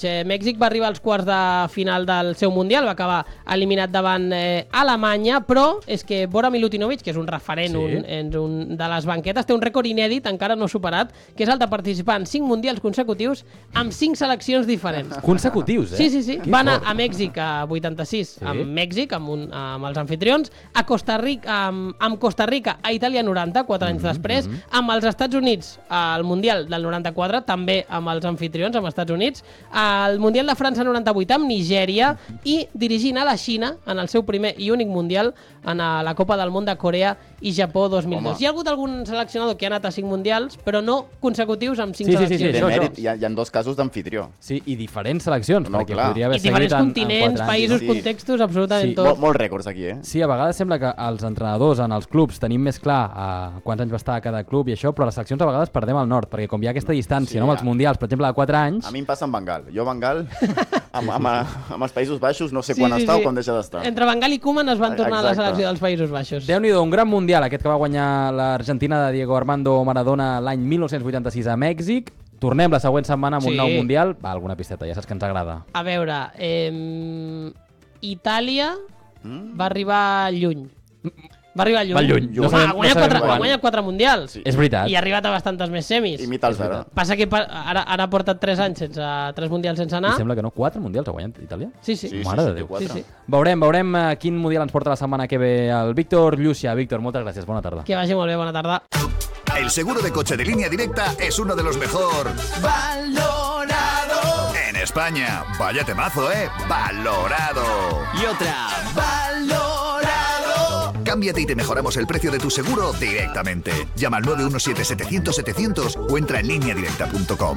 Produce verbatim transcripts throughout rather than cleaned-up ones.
Milutinovic. Eh, Mèxic va arribar als quarts de final del seu Mundial, va acabar eliminat davant eh, Alemanya, però és que Bora Milutinovic, que és un referent, sí. un, és un, de les banquetes, té un rècord inèdit, encara no superat, que és el de participar en cinc Mundials consecutius amb cinc seleccions diferents. Consecutius, eh? Sí, sí, sí. Que va anar a Mèxic a vuitanta-sis, sí. amb Mèxic, amb, un, amb els anfitrions, a Costa Rica, amb, amb Costa Rica a Itàlia noranta, quatre anys mm -hmm. després, amb els Estats Units al Mundial del noranta-quatre, també amb els anfitrions, amb els Estats Units, al Mundial de França noranta-vuit amb Nigèria i dirigint a la Xina en el seu primer i únic Mundial en la Copa del Món de Corea i Japó dos mil dos. Home. Hi ha hagut algun seleccionador que ha anat a cinc Mundials, però no consecutius amb cinc sí, seleccions. Sí, sí, sí, de mèrit, hi ha, hi ha dos casos d'amfitrió. Sí, i diferents seleccions, no, perquè clar. Podria haver I diferents seguit continents, en, en països, sí. contextos, absolutament sí. tot. Mol, molts rècords aquí, eh? Sí, a vegades sembla que els entrenadors en els clubs tenim més clar uh, quants anys va estar a cada club i això, però les seleccions a vegades perdem el nord, perquè com hi ha aquesta distància, sí, no, amb els mundials, per exemple, de quatre anys... A mi em passa amb Bengal. Jo, Bengal, amb, amb, amb els Països Baixos, no sé sí, quan sí, està sí. o quan deixa d'estar. Entre Bengal i Koeman es van tornar Exacte. a la selecció dels Països Baixos. Déu-n'hi-do, un gran mundial, aquest que va guanyar l'Argentina de Diego Armando Maradona l'any mil nou-cents vuitanta-sis a Mèxic. Tornem la següent setmana amb sí. un nou mundial. Va, alguna pisteta, ja saps que ens agrada. A veure, eh, Itàlia mm? va arribar lluny. Va arribar lluny. Va lluny. No sabem, ha guanyat, no quatre, ha guanyat quatre mundials. Sí. És veritat. I ha arribat a bastantes més semis. Imita els d'ara. Passa que ara, ara ha portat tres anys sense tres mundials sense anar. I sembla que no, quatre mundials ha guanyat Itàlia? Sí, sí. sí Mare sí, de Déu. Sí, sí. Veurem, veurem uh, quin mundial ens porta la setmana que ve el Víctor Llucia. Víctor, moltes gràcies. Bona tarda. Que vagi molt bé, bona tarda. El seguro de coche de Línea Directa es uno de los mejor valorado en España. Vaya temazo, ¿eh? Valorado. Y otra, valorado. Cámbiate y te mejoramos el precio de tu seguro directamente. Llama al nueve uno siete, setecientos, setecientos o entra en línea directa punto com.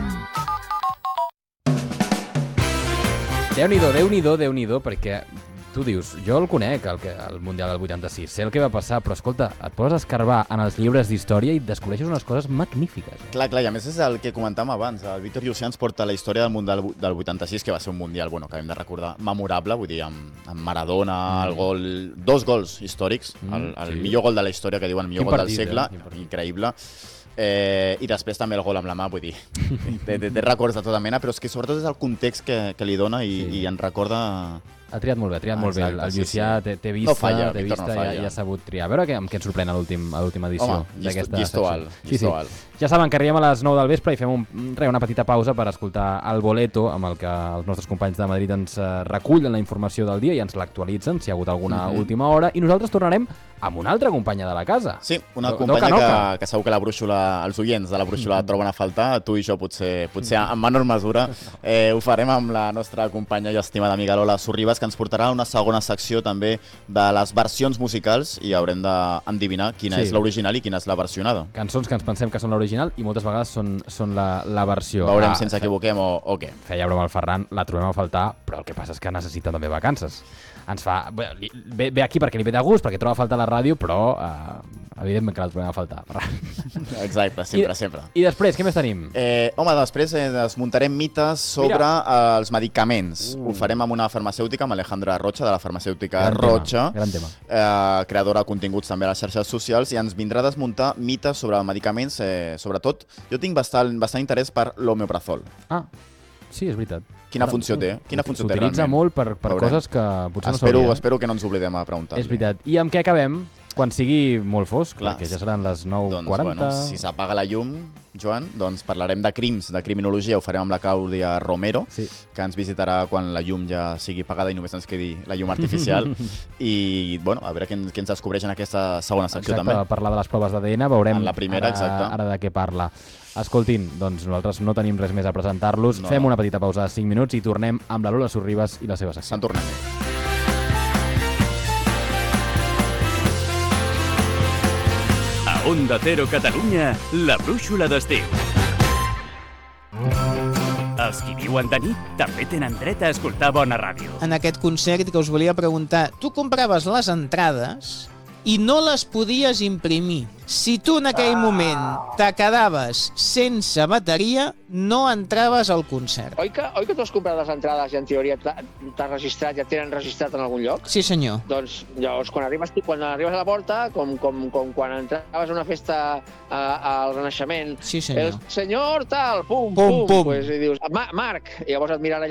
Déu-n'hi-do, Déu-n'hi-do, Déu-n'hi-do, perquè tu dius, jo el conec, el, que, el Mundial del vuitanta-sis, sé el que va passar, però escolta, et poses a escarbar en els llibres d'història i et descobreixes unes coses magnífiques. Eh? Clar, clar, i a més és el que comentàvem abans, el Víctor Llucià ens porta la història del Mundial del vuitanta-sis, que va ser un Mundial, bueno, que hem de recordar, memorable, vull dir, amb, amb Maradona, mm. el gol, dos gols històrics, mm, el, el sí. millor gol de la història, que diuen el millor Quin gol partit, del segle, eh? Increïble. Eh, i després també el gol amb la mà, vull dir, té, té, té records de tota mena, però és que sobretot és el context que, que li dona i, sí. i en recorda... Ha triat molt bé, ha triat ah, molt exacte, bé. El Llucià sí, sí. té vista, no falla, té vista no i, i ha sabut triar. A veure què, amb què ens sorprèn a l'última edició d'aquesta llistó alt, sí, sí. Ja saben que arribem a les nou del vespre i fem un, re, una petita pausa per escoltar el boleto amb el que els nostres companys de Madrid ens uh, recullen la informació del dia i ens l'actualitzen, si hi ha hagut alguna mm-hmm. última hora, i nosaltres tornarem amb una altra companya de la casa. Sí, una no, companya no, que, que segur que la brúixola, els oients de la brúixola mm-hmm. troben a faltar, tu i jo potser, potser en menor mesura. Eh, ho farem amb la nostra companya i estimada amiga Lola Sorribas, que ens portarà una segona secció també de les versions musicals i haurem d'endevinar quina sí. és l'original i quina és la versionada. Cançons que ens pensem que són l'original i moltes vegades són, són la, la versió. Veurem ah, si ens equivoquem o, o què. Feia broma el Ferran, la trobem a faltar, però el que passa és que necessita també vacances. Ens fa... Ve, ve aquí perquè li ve de gust, perquè troba a faltar la ràdio, però eh, evidentment que la trobem a faltar. Exacte, sempre, I, sempre. I després, què més tenim? Eh, home, després eh, desmuntarem mites sobre eh, els medicaments. Uh. Ho farem amb una farmacèutica, amb Alejandra Rocha, de la farmacèutica gran Rocha, tema, gran tema. Eh, creadora de continguts també a les xarxes socials, i ens vindrà a desmuntar mites sobre medicaments, eh, sobretot. Jo tinc bastant, bastant interès per l'omeprazol. Ah, sí, és veritat. Quina funció té? Quina funció té S'utilitza molt per, per coses que potser espero, no s'hauria. Espero que no ens oblidem a preguntar. És veritat. I amb què acabem? Quan sigui molt fosc, clar, perquè ja seran les nou quaranta. Doncs, bueno, si s'apaga la llum, Joan, doncs parlarem de crims, de criminologia. Ho farem amb la Clàudia Romero, sí. que ens visitarà quan la llum ja sigui apagada i només ens quedi la llum artificial. I, bueno, a veure què, què ens descobreix en aquesta segona secció exacte, també. Exacte, parlar de les proves d'A D N, veurem en la primera, ara, exacte. ara de què parla. Escoltin, doncs nosaltres no tenim res més a presentar-los. No. Fem una petita pausa de cinc minuts i tornem amb la Lola Sorribas i la seva secció. Se'n tornem bé. Onda Cero Catalunya, la brúixola d'estiu. Els qui viuen de nit també tenen dret a escoltar bona ràdio. En aquest concert que us volia preguntar, tu compraves les entrades i no les podies imprimir. Si tu en aquell moment te quedaves sense bateria, no entraves al concert. Oi que, oi que tu has comprat les entrades i en teoria t'has registrat, ja tenen registrat en algun lloc? Sí, senyor. Doncs llavors, quan arribes, quan arribes a la porta, com, com, com quan entraves a una festa a, al Renaixement, sí, senyor. El senyor tal, pum, pum, pum, pum. Pues, i dius, Ma Marc, i llavors et miren allà